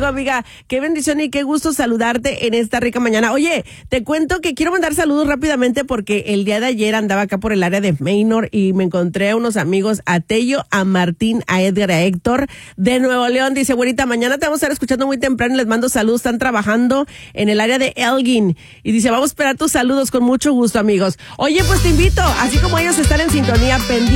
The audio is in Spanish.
contigo, amiga. Qué bendición y qué gusto saludarte en esta rica mañana. Oye, te cuento que quiero mandar saludos rápidamente porque el día de ayer andaba acá por el área de Maynor y me encontré a unos amigos, a Tello, a Martín, a Edgar, a Héctor de Nuevo León. Dice, güerita, mañana te vamos a estar escuchando muy temprano y les mando saludos. Están trabajando en el área de Elgin. Y dice, vamos a esperar tus saludos con mucho gusto, amigos. Oye, pues te invito, así como ellos están en sintonía pendiente